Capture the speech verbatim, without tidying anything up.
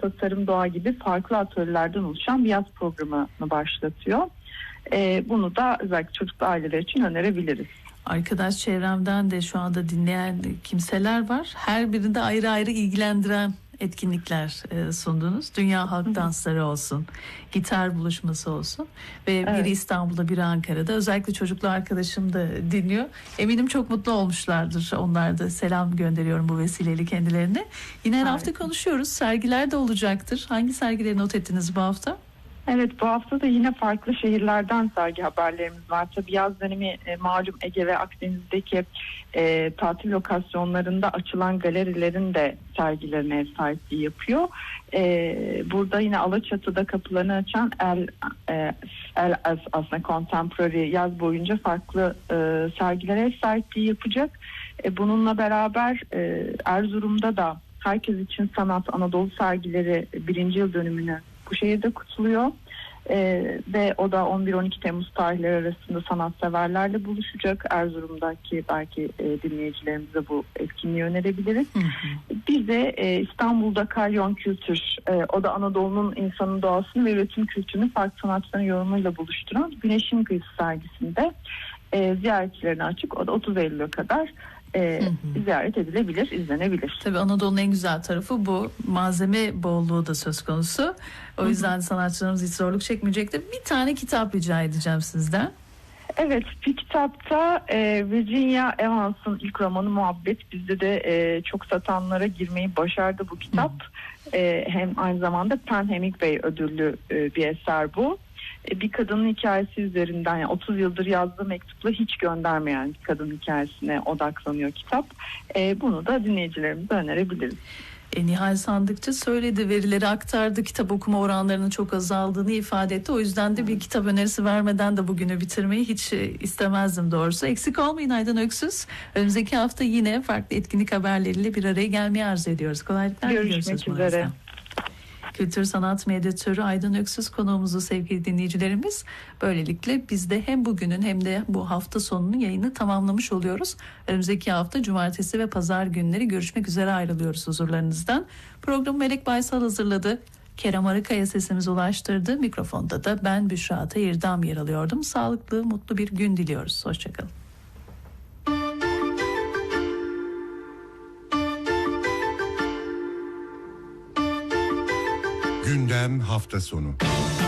tasarım, doğa gibi farklı atölyelerden oluşan bir yaz programını başlatıyor. E, bunu da özellikle çocuklu aileler için önerebiliriz. Arkadaş çevremden de şu anda dinleyen kimseler var. Her birinde ayrı ayrı ilgilendiren etkinlikler e, sundunuz. Dünya Halk Dansları olsun, gitar buluşması olsun ve Evet. biri İstanbul'da, biri Ankara'da. Özellikle çocuklu arkadaşım da dinliyor. Eminim çok mutlu olmuşlardır. Onlar da selam gönderiyorum bu vesileyle kendilerine. Yine her hafta konuşuyoruz. Sergiler de olacaktır. Hangi sergileri not ettiniz bu hafta? Evet, bu hafta da yine farklı şehirlerden sergi haberlerimiz var. Tabii yaz dönemi e, malum Ege ve Akdeniz'deki e, tatil lokasyonlarında açılan galerilerin de sergilerine ev sahipliği yapıyor. E, burada yine Alaçatı'da kapılarını açan El, e, El As aslında Contemporary yaz boyunca farklı e, sergilere ev sahipliği yapacak. E, bununla beraber e, Erzurum'da da Herkes için Sanat Anadolu sergileri birinci yıl dönümünü bu şehirde kutluyor ee, ve o da on bir on iki Temmuz tarihleri arasında sanatseverlerle buluşacak. Erzurum'daki belki e, dinleyicilerimize bu etkinliği önerebiliriz. Hı hı. Bir de e, İstanbul'da Kalyon Kültür, e, o da Anadolu'nun insanın doğasını ve üretim kültürünü farklı sanatçıların yorumuyla buluşturan Güneşin Kıyısı sergisinde e, ziyaretçilerine açık. O da otuz Eylül'e kadar E, hı hı. ziyaret edilebilir, izlenebilir. Tabii Anadolu'nun en güzel tarafı bu. Malzeme bolluğu da söz konusu. O yüzden hı hı. sanatçılarımız hiç zorluk çekmeyecektir. Bir tane kitap rica edeceğim sizden. Evet, bir kitapta e, Virginia Evans'ın ilk romanı Muhabbet. Bizde de e, çok satanlara girmeyi başardı bu kitap. E, hem aynı zamanda Pen Hemingway ödüllü e, bir eser bu. Bir kadının hikayesi üzerinden, yani otuz yıldır yazdığı mektupla hiç göndermeyen bir kadın hikayesine odaklanıyor kitap. E, bunu da dinleyicilerimize önerebiliriz. E, Nihal Sandıkçı söyledi, verileri aktardı, kitap okuma oranlarının çok azaldığını ifade etti. O yüzden de bir kitap önerisi vermeden de bugünü bitirmeyi hiç istemezdim doğrusu. Eksik olmayın Aydan Öksüz. Önümüzdeki hafta yine farklı etkinlik haberleriyle bir araya gelmeyi arzu ediyoruz. Kolaylıklar diliyoruz. Görüşmek üzere. Kültür sanat medyatörü Aydan Öksüz konuğumuzu sevgili dinleyicilerimiz. Böylelikle biz de hem bugünün hem de bu hafta sonunun yayını tamamlamış oluyoruz. Önümüzdeki hafta cumartesi ve pazar günleri görüşmek üzere ayrılıyoruz huzurlarınızdan. Programı Melek Baysal hazırladı. Kerem Arıkaya sesimizi ulaştırdı. Mikrofonda da ben Büşra Tayirdam yer alıyordum. Sağlıklı, mutlu bir gün diliyoruz. Hoşçakalın. Gündem hafta sonu.